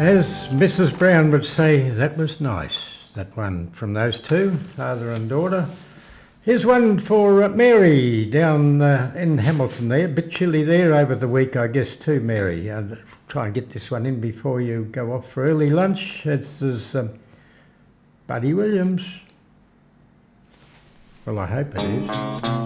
As Mrs. Brown would say, that was nice. That one from those two, father and daughter. Here's one for Mary down in Hamilton there. A bit chilly there over the week, I guess, too, Mary. I'll try and get this one in before you go off for early lunch. This is Buddy Williams. Well, I hope it is.